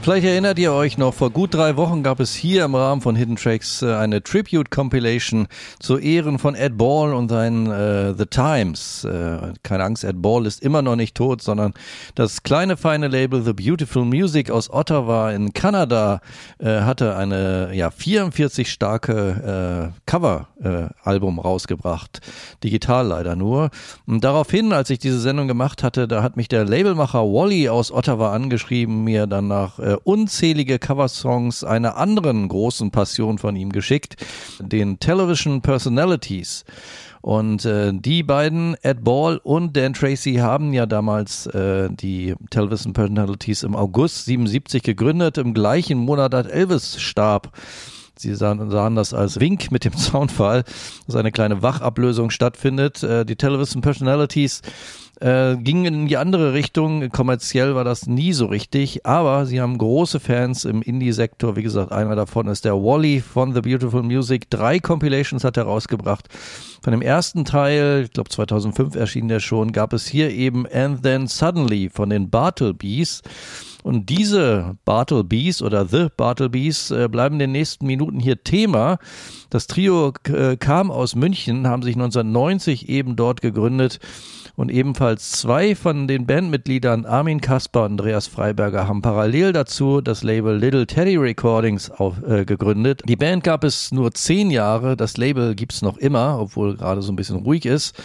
Vielleicht erinnert ihr euch noch, vor gut 3 Wochen gab es hier im Rahmen von Hidden Tracks eine Tribute-Compilation zu Ehren von Ed Ball und seinen The Times. Keine Angst, Ed Ball ist immer noch nicht tot, sondern das kleine feine Label The Beautiful Music aus Ottawa in Kanada hatte eine 44 starke Cover-Album rausgebracht. Digital leider nur. Und daraufhin, als ich diese Sendung gemacht hatte, da hat mich der Labelmacher Wally aus Ottawa angeschrieben, mir dann nach unzählige Coversongs einer anderen großen Passion von ihm geschickt, den Television Personalities. Und die beiden, Ed Ball und Dan Tracy, haben ja damals die Television Personalities im August 77 gegründet, im gleichen Monat, als Elvis starb. Sie sahen das als Wink mit dem Zaunpfahl, dass eine kleine Wachablösung stattfindet. Die Television Personalities gingen in die andere Richtung. Kommerziell war das nie so richtig, aber sie haben große Fans im Indie-Sektor. Wie gesagt, einer davon ist der Wally von The Beautiful Music. 3 Compilations hat er rausgebracht. Von dem ersten Teil, ich glaube 2005 erschien der schon, gab es hier eben And Then Suddenly von den Bartlebees. Und diese Bartlebees oder The Bartlebees bleiben in den nächsten Minuten hier Thema. Das Trio kam aus München, haben sich 1990 eben dort gegründet. Und ebenfalls 2 von den Bandmitgliedern, Armin Kasper und Andreas Freiberger, haben parallel dazu das Label Little Teddy Recordings gegründet. Die Band gab es nur 10 Jahre, das Label gibt's noch immer, obwohl gerade so ein bisschen ruhig ist.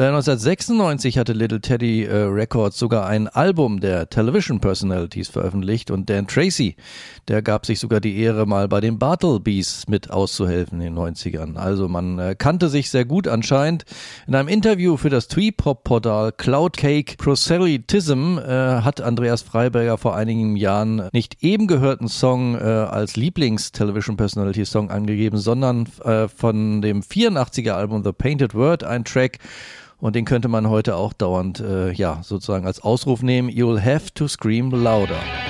1996 hatte Little Teddy Records sogar ein Album der Television Personalities veröffentlicht und Dan Tracy, der gab sich sogar die Ehre, mal bei den Bartlebees mit auszuhelfen in den 90ern. Also man kannte sich sehr gut anscheinend. In einem Interview für das Twee-Pop-Portal Cloudcake Proselytism hat Andreas Freiberger vor einigen Jahren nicht eben gehörten Song als Lieblings-Television-Personality-Song angegeben, sondern von dem 84er Album The Painted Word ein Track. Und den könnte man heute auch dauernd sozusagen als Ausruf nehmen. You'll have to scream louder.